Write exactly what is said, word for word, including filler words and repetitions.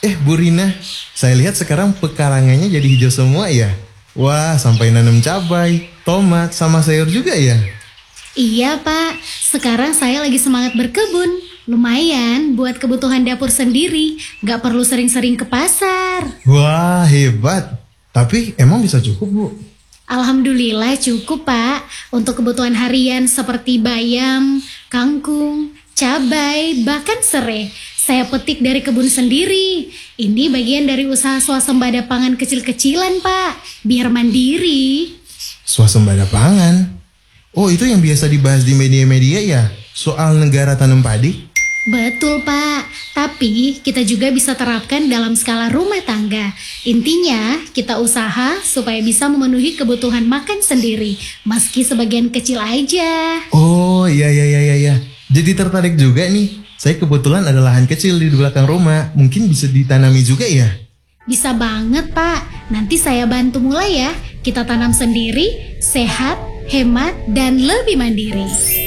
Eh Bu Rina, saya lihat sekarang pekarangannya jadi hijau semua ya. Wah, sampai nanam cabai, tomat, sama sayur juga ya. Iya Pak, sekarang saya lagi semangat berkebun. Lumayan buat kebutuhan dapur sendiri, gak perlu sering-sering ke pasar. Wah, hebat. Tapi emang bisa cukup Bu? Alhamdulillah cukup Pak, untuk kebutuhan harian seperti bayam, kangkung, cabai, bahkan serai. Saya petik dari kebun sendiri. Ini bagian dari usaha swasembada pangan kecil-kecilan Pak, biar mandiri. Swasembada pangan? Oh, itu yang biasa dibahas di media-media ya? Soal negara tanam padi? Betul Pak, tapi kita juga bisa terapkan dalam skala rumah tangga. Intinya kita usaha supaya bisa memenuhi kebutuhan makan sendiri, meski sebagian kecil aja. Oh iya iya iya iya iya. Jadi tertarik juga nih. Saya kebetulan ada lahan kecil di belakang rumah, mungkin bisa ditanami juga ya? Bisa banget Pak, nanti saya bantu mulai ya. Kita tanam sendiri, sehat, hemat, dan lebih mandiri.